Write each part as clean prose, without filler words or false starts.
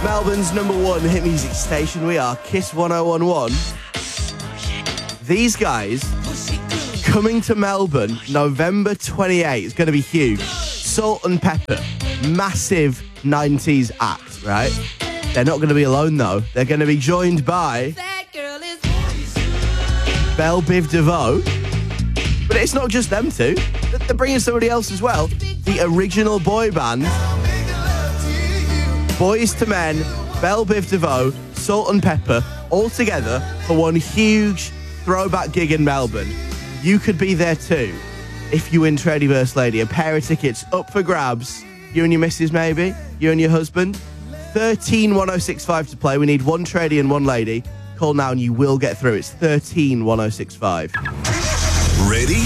Melbourne's #1 hit music station. We are Kiss 1011. These guys coming to Melbourne November 28th. It's going to be huge. Salt and Pepper, massive 90s act, right? They're not going to be alone though. They're going to be joined by Belle Biv DeVoe. But it's not just them two. They're bringing somebody else as well. The original boy band, Boys to Men, Belle Biv DeVoe, Salt and Pepper, all together for one huge throwback gig in Melbourne. You could be there too if you win Tradiverse Lady. A pair of tickets up for grabs. You and your missus, maybe. You and your husband. 131065 to play. We need one tradie and one lady. Call now and you will get through. It's 131065. Ready?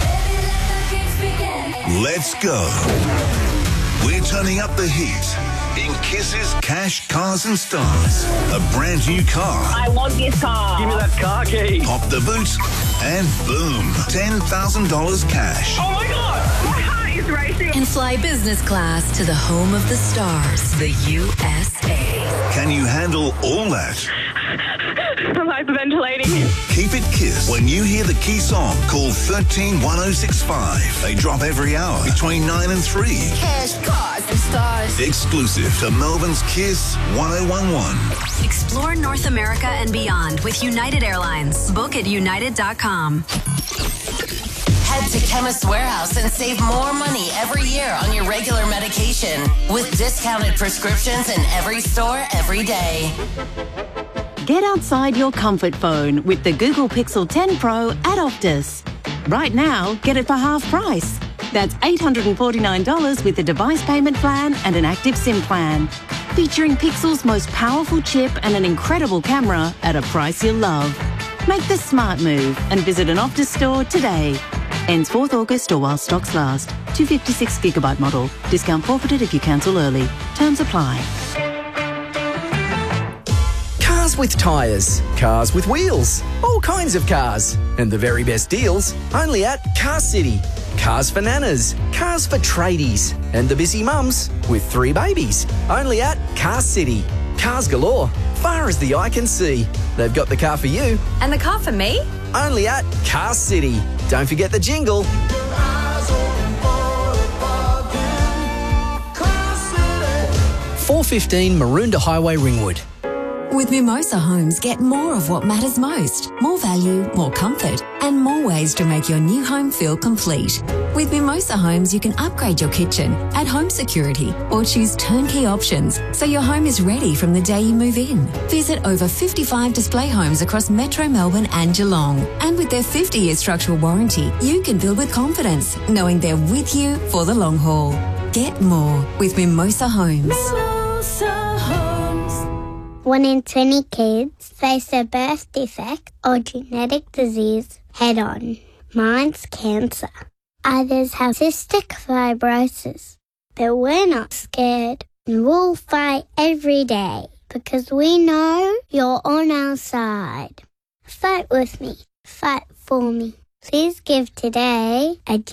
Let's go. We're turning up the heat in Kiss's Cash, Cars and Stars. A brand new car. I want this car. Give me that car key. Pop the boot and boom, $10,000 cash. Oh my God, my heart is racing. And fly business class to the home of the stars, the USA. Can you handle all that? I'm hyperventilating. Keep it Kiss. When you hear the key song, call 131065. They drop every hour between 9 and 3. Cash, cars, and stars. Exclusive to Melbourne's Kiss 1011. Explore North America and beyond with United Airlines. Book at united.com. Head to Chemist Warehouse and save more money every year on your regular medication with discounted prescriptions in every store every day. Get outside your comfort phone with the Google Pixel 10 Pro at Optus. Right now, get it for half price. That's $849 with a device payment plan and an active SIM plan. Featuring Pixel's most powerful chip and an incredible camera at a price you'll love. Make the smart move and visit an Optus store today. Ends 4th August or while stocks last. 256GB model. Discount forfeited if you cancel early. Terms apply. Cars with tyres, cars with wheels, all kinds of cars. And the very best deals only at Car City. Cars for nanas, cars for tradies, and the busy mums with 3 babies. Only at Car City. Cars galore, far as the eye can see. They've got the car for you. And the car for me? Only at Car City. Don't forget the jingle. 415 Maroondah Highway, Ringwood. With Mimosa Homes, get more of what matters most. More value, more comfort, and more ways to make your new home feel complete. With Mimosa Homes, you can upgrade your kitchen, add home security, or choose turnkey options so your home is ready from the day you move in. Visit over 55 display homes across Metro Melbourne and Geelong. And with their 50-year structural warranty, you can build with confidence, knowing they're with you for the long haul. Get more with Mimosa Homes. Mimosa Homes. 1 in 20 kids face a birth defect or genetic disease head-on. Mine's cancer. Others have cystic fibrosis. But we're not scared. We'll fight every day because we know you're on our side. Fight with me. Fight for me. Please give today at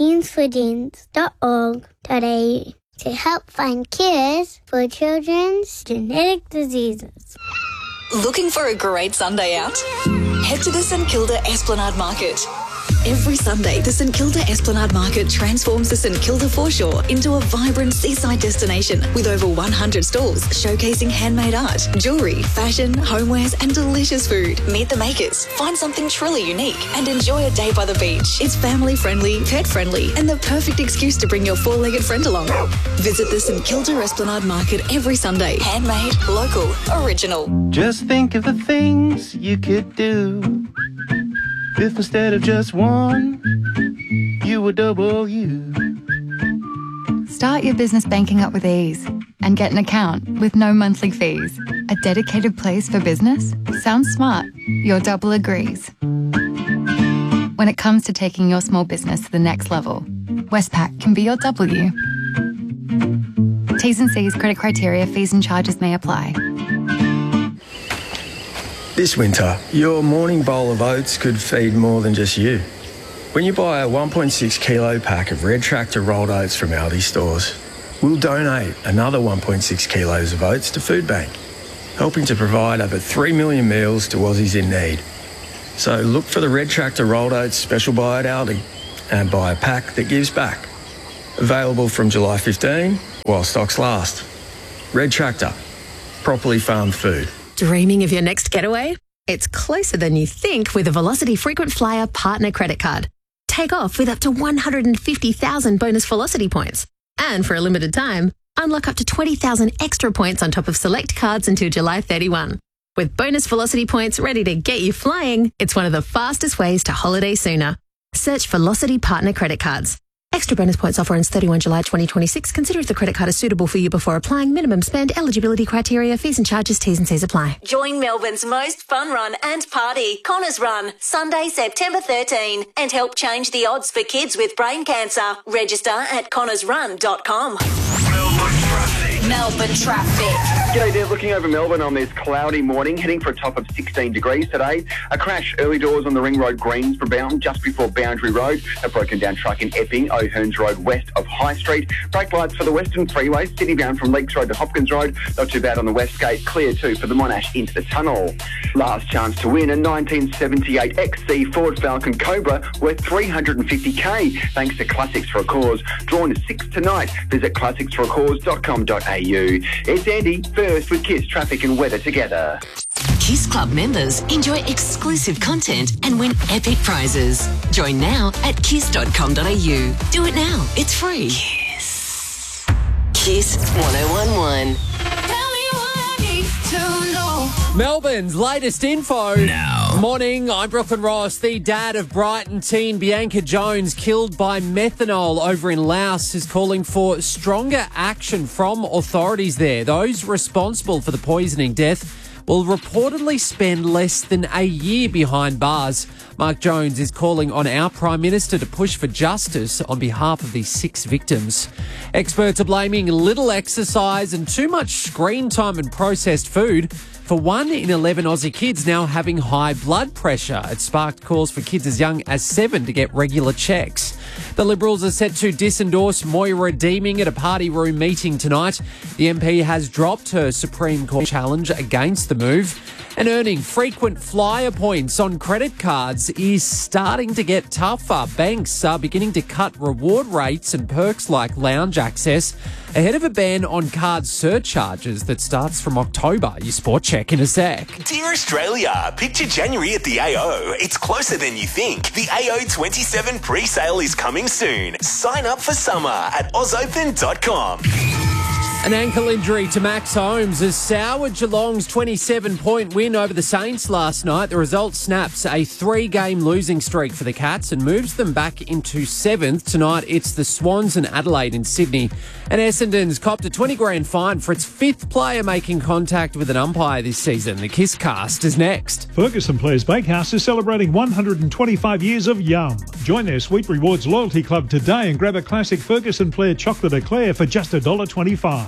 jeansforjeans.org.au to help find cures for children's genetic diseases. Looking for a great Sunday out? Head to the St Kilda Esplanade Market. Every Sunday, the St Kilda Esplanade Market transforms the St Kilda foreshore into a vibrant seaside destination with over 100 stalls showcasing handmade art, jewellery, fashion, homewares and delicious food. Meet the makers, find something truly unique and enjoy a day by the beach. It's family friendly, pet friendly and the perfect excuse to bring your four-legged friend along. Visit the St Kilda Esplanade Market every Sunday. Handmade, local, original. Just think of the things you could do if instead of just one, you were double you. Start your business banking up with ease and get an account with no monthly fees. A dedicated place for business? Sounds smart. Your double agrees. When it comes to taking your small business to the next level, Westpac can be your W. T's and C's, credit criteria, fees and charges may apply. This winter, your morning bowl of oats could feed more than just you. When you buy a 1.6 kilo pack of Red Tractor rolled oats from Aldi stores, we'll donate another 1.6 kilos of oats to Food Bank, helping to provide over 3 million meals to Aussies in need. So look for the Red Tractor Rolled Oats special buy at Aldi and buy a pack that gives back. Available from July 15 while stocks last. Red Tractor, properly farmed food. Dreaming of your next getaway? It's closer than you think with a Velocity Frequent Flyer Partner Credit Card. Take off with up to 150,000 bonus Velocity points. And for a limited time, unlock up to 20,000 extra points on top of select cards until July 31. With bonus Velocity points ready to get you flying, it's one of the fastest ways to holiday sooner. Search Velocity Partner Credit Cards. Extra bonus points offer ends 31 July 2026. Consider if the credit card is suitable for you before applying. Minimum spend, eligibility criteria, fees and charges, T's and C's apply. Join Melbourne's most fun run and party, Connors Run, Sunday, September 13, and help change the odds for kids with brain cancer. Register at connorsrun.com. Melbourne traffic. G'day there, looking over Melbourne on this cloudy morning, heading for a top of 16 degrees today. A crash early doors on the Ring Road Greensboro bound just before Boundary Road. A broken down truck in Epping, O'Hearns Road west of High Street. Brake lights for the Western Freeway, city bound from Leaks Road to Hopkins Road. Not too bad on the West Gate, clear too for the Monash into the tunnel. Last chance to win a 1978 XC Ford Falcon Cobra worth $350k thanks to Classics for a Cause. Drawn 6 tonight. Visit classicsforacause.com.au. It's Andy, first with Kiss Traffic and Weather together. Kiss Club members enjoy exclusive content and win epic prizes. Join now at kiss.com.au. Do it now. It's free. Kiss 1011. Melbourne's latest info. Now. Morning, I'm Brooklyn Ross. The dad of Brighton teen Bianca Jones, killed by methanol over in Laos, is calling for stronger action from authorities there. Those responsible for the poisoning death will reportedly spend less than a year behind bars. Mark Jones is calling on our Prime Minister to push for justice on behalf of these 6 victims. Experts are blaming little exercise and too much screen time and processed food for 1 in 11 Aussie kids now having high blood pressure. It sparked calls for kids as young as 7 to get regular checks. The Liberals are set to disendorse Moira Deeming at a party room meeting tonight. The MP has dropped her Supreme Court challenge against the move. And earning frequent flyer points on credit cards is starting to get tougher. Banks are beginning to cut reward rates and perks like lounge access ahead of a ban on card surcharges that starts from October. Your sport check in a sec. Dear Australia, picture January at the AO. It's closer than you think. The AO 27 pre-sale is coming soon. Sign up for summer at ausopen.com. An ankle injury to Max Holmes has soured Geelong's 27-point win over the Saints last night. The result snaps a 3-game losing streak for the Cats and moves them back into 7th. Tonight, it's the Swans and Adelaide in Sydney. And Essendon's copped a $20,000 fine for its 5th player making contact with an umpire this season. The Kiss Cast is next. Ferguson Players Bakehouse is celebrating 125 years of Yum. Join their Sweet Rewards loyalty club today and grab a classic Ferguson Player chocolate eclair for just $1.25.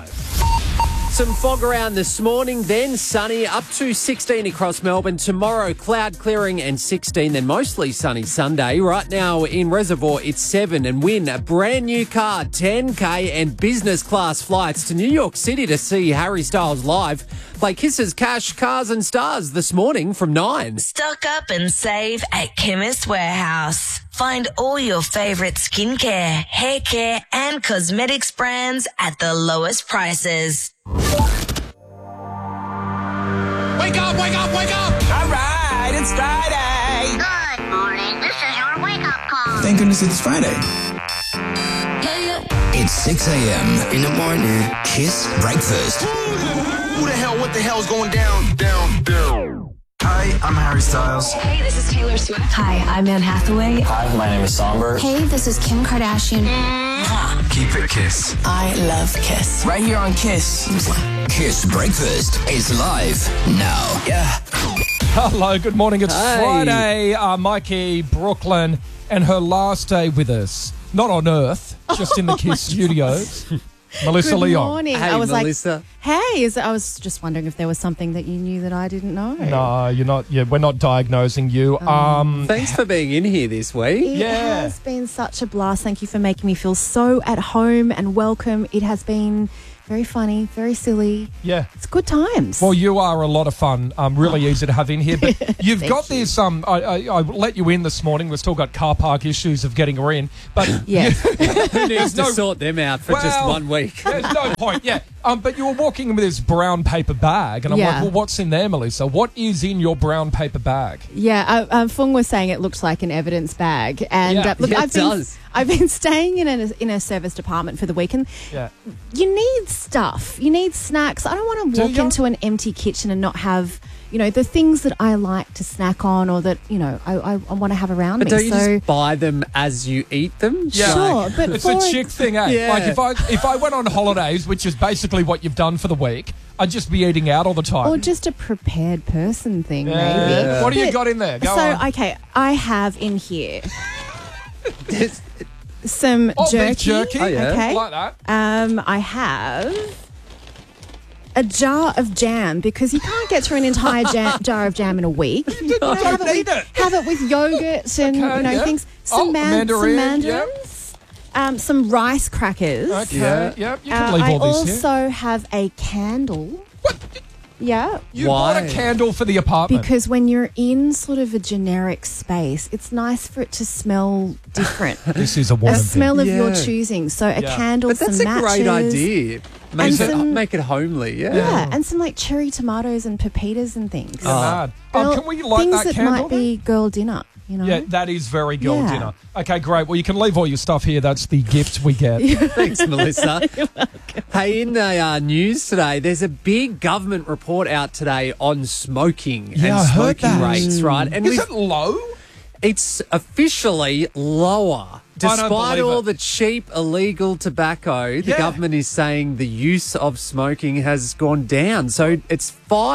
Some fog around this morning, then sunny, up to 16 across Melbourne. Tomorrow, cloud clearing and 16, then mostly sunny Sunday. Right now in Reservoir, it's 7 and win a brand new car, 10K and business class flights to New York City to see Harry Styles live. Play Kisses, Cash, Cars and Stars this morning from 9. Stock up and save at Chemist Warehouse. Find all your favourite skincare, hair care and cosmetics brands at the lowest prices. Wake up, wake up, wake up! All right, it's Friday. Good morning. This is your wake-up call. Thank goodness it's Friday. It's 6 a.m. in the morning. Kiss Breakfast. Who the hell, what the hell's going down, down, down? Hi, I'm Harry Styles. Hey, this is Taylor Swift. Hi, I'm Anne Hathaway. Hi, my name is Songbird. Hey, this is Kim Kardashian. Keep it Kiss. I love Kiss. Right here on Kiss. Kiss Breakfast is live now. Yeah. Hello, good morning. It's Friday. Mikey, Brooklyn, and her last day with us. Not on Earth, just in the Kiss studios. Melissa Good Leon. morning. Hey, I was Melissa. like, hey, I was just wondering if there was something that you knew that I didn't know. No, you're not. Yeah, we're not diagnosing you. Thanks for being in here this week. It has been such a blast. Thank you for making me feel so at home and welcome. It has been very funny, very silly. Yeah. It's good times. Well, you are a lot of fun. Really easy to have in here. But you've got this. I let you in this morning. We've still got car park issues of getting her in. But yes. Who needs to sort them out for just 1 week? There's no point. Yeah. But you were walking with this brown paper bag, and I'm like, well, what's in there, Melissa? What is in your brown paper bag? Yeah, Fung was saying it looked like an evidence bag, and look, I've been staying in a service department for the weekend. Yeah, you need stuff. You need snacks. I don't want to walk into an empty kitchen and not have, the things that I like to snack on, or that I want to have around but me. Don't you just buy them as you eat them? Yeah. Sure, but it's a chick thing, eh? Yeah. Like if I went on holidays, which is basically what you've done for the week, I'd just be eating out all the time. Or just a prepared person thing, maybe. Yeah. What do you got in there? Go on. Okay, I have in here some jerky. Beef jerky. Oh, yeah. Okay. I like that. I have a jar of jam, because you can't get through an entire jar of jam in a week. You don't need it. Have it with yogurt and things. Some mandarins. Some rice crackers. Okay. Yeah. You can leave I all this here. also have a candle. What? Yeah. You bought a candle for the apartment. Because when you're in sort of a generic space, it's nice for it to smell different. This is a woman thing. smell of your choosing. So a candle, But that's some a matches. great idea. Make it homely, Yeah, and some like cherry tomatoes and pepitas and things. Can we light things that that candle? might be girl dinner, Yeah, that is very girl Yeah. dinner. Okay, great. Well, you can leave all your stuff here. That's the gift we get. Thanks, Melissa. Hey, in the news today, there's a big government report out today on smoking Yeah, and I heard smoking that. rates, right? And Is it low? It's officially lower. I don't Despite believe all it. the cheap illegal tobacco, the government is saying the use of smoking has gone down. So it's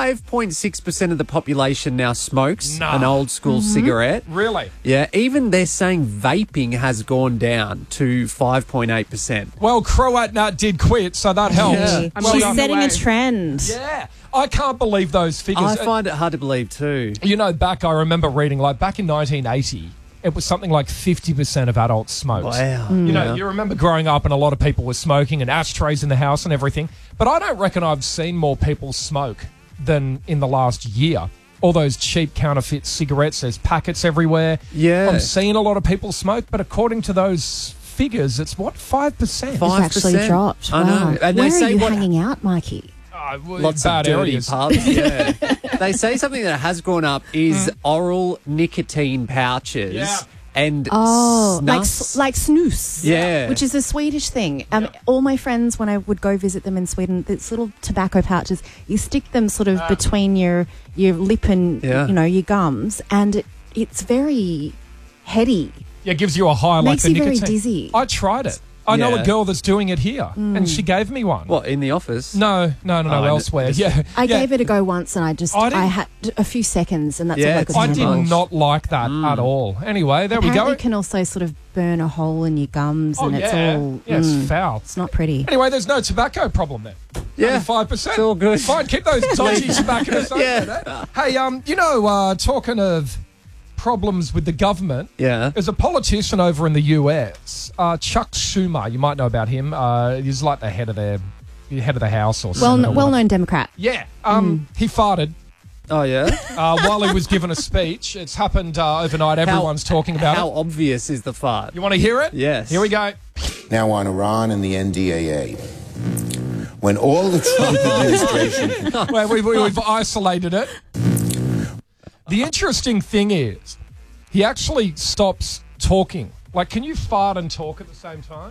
5.6% of the population now smokes an old school cigarette. Really? Yeah, even they're saying vaping has gone down to 5.8%. Well, Croat Nut did quit, so that helps. Yeah. She's setting a trend. Yeah. I can't believe those figures. I find it hard to believe too. I remember reading, back in 1980, it was something like 50% of adults smoked. Wow. You remember growing up and a lot of people were smoking and ashtrays in the house and everything. But I don't reckon I've seen more people smoke than in the last year. All those cheap counterfeit cigarettes, there's packets everywhere. Yeah. I'm seeing a lot of people smoke, but according to those figures, it's 5%? It's actually dropped. I Wow. know. And Where they are say you what hanging out, Mikey? lots bad of dirty areas. pubs. Yeah. They say something that has gone up is oral nicotine pouches. Yeah. And like snus. like snus, Yeah. which is a Swedish thing. All my friends, when I would go visit them in Sweden, it's little tobacco pouches. You stick them sort of between your lip and your gums, and it's very heady. Yeah, it gives you a high like Makes the you very nicotine. dizzy. I tried it. I know Yeah. a girl that's doing it here, and she gave me one. What, in the office? No, elsewhere. Yeah, I gave it a go once, and I didn't- had a few seconds, and that's Yeah, all I it's could I handle. did not like that at all. Anyway, there Apparently we it can also sort of burn a hole in your gums, go. and it's all it's foul. it's not pretty. Anyway, there's no tobacco problem there. Yeah, 5%. it's all good. Fine, keep those dodgy tobacconists over Yeah. there. Hey, talking of problems with the government, Yeah. there's a politician over in the US, Chuck Schumer. You might know about him. He's like the head of the House or something. Well-known Democrat. Yeah. He farted. Oh, yeah? While he was given a speech. It's happened overnight. Everyone's talking about How it. obvious is the fart? You want to hear it? Yes. Here we go. Now on Iran and the NDAA. When all the Trump administration... Well, we've isolated it. The interesting thing is, he actually stops talking. Like, can you fart and talk at the same time?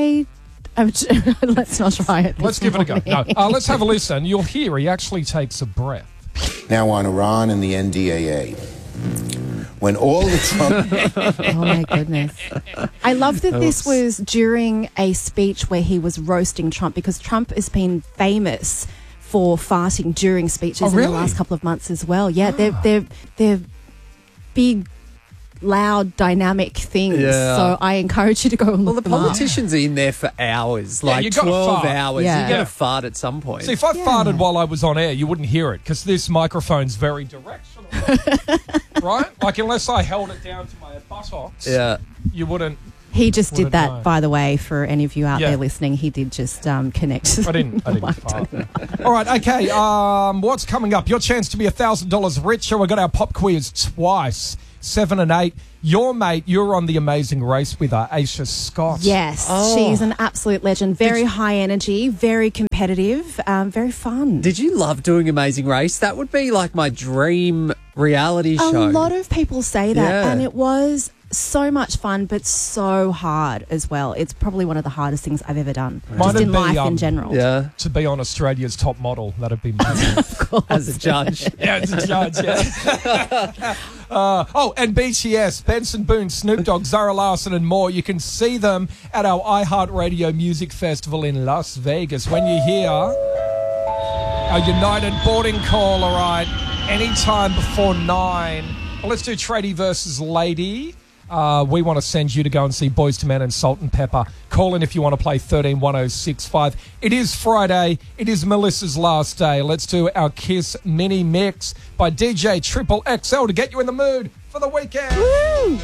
Let's not try it. Let's give it a go. No, let's have a listen. You'll hear he actually takes a breath. Now on Iran and the NDAA. When all the Trump... Oh, my goodness. I love that this was during a speech where he was roasting Trump, because Trump has been famous for farting during speeches in the last couple of months as well. Yeah, they're big loud, dynamic things. Yeah. So I encourage you to go and look Well, the them up. politicians are in there for hours, like you gotta 12 fart. hours. Yeah. You're going Yeah. to fart at some point. See, if I farted while I was on air, you wouldn't hear it because this microphone's very directional. Right? Like, unless I held it down to my buttocks, you wouldn't. He just did Wouldn't that, know. by the way, for any of you out Yeah. there listening. He did just connect. I didn't fart. All right, okay. What's coming up? Your chance to be $1,000 richer. We've got our pop quiz twice, 7 and 8. Your mate, you're on the Amazing Race with Aisha Scott. Yes, she's an absolute legend. Very high energy, very competitive, very fun. Did you love doing Amazing Race? That would be like my dream reality show. A lot of people say that, Yeah. and it was so much fun, but so hard as well. It's probably one of the hardest things I've ever done, just in life in general. Yeah. To be on Australia's top model, that'd be amazing. Of course. As a judge. Yeah, as a judge, yeah. And BTS, Benson Boone, Snoop Dogg, Zara Larson and more. You can see them at our iHeartRadio Music Festival in Las Vegas. When you hear our United boarding call, all right, anytime before 9. Well, let's do Tradie versus Lady. We want to send you to go and see Boyz II Men and Salt and Pepper. Call in if you want to play 131065. It is Friday. It is Melissa's last day. Let's do our Kiss Mini Mix by DJ Triple XL to get you in the mood for the weekend. Woo!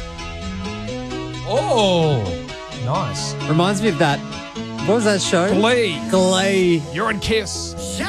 Oh, nice. Reminds me of that. What was that show? Glee. Glee. You're in Kiss.